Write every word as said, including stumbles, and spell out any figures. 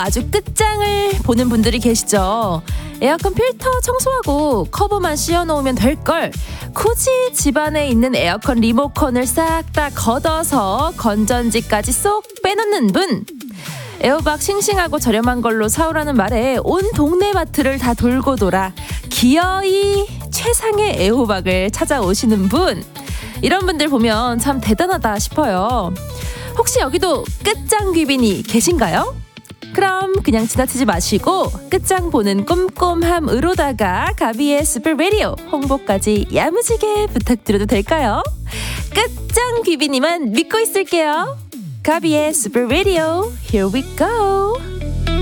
아주 끝장을 보는 분들이 계시죠. 에어컨 필터 청소하고 커버만 씌워놓으면 될걸, 굳이 집안에 있는 에어컨 리모컨을 싹 다 걷어서 건전지까지 쏙 빼놓는 분, 에어박 싱싱하고 저렴한 걸로 사오라는 말에 온 동네 마트를 다 돌고 돌아 기어이 최상의 에어박을 찾아오시는 분, 이런 분들 보면 참 대단하다 싶어요. 혹시 여기도 끝장 귀빈이 계신가요? 그럼 그냥 지나치지 마시고 끝장 보는 꼼꼼함으로다가 가비의 슈퍼 라디오 홍보까지 야무지게 부탁드려도 될까요? 끝장 귀빈이만 믿고 있을게요. 가비의 슈퍼 라디오, here we go.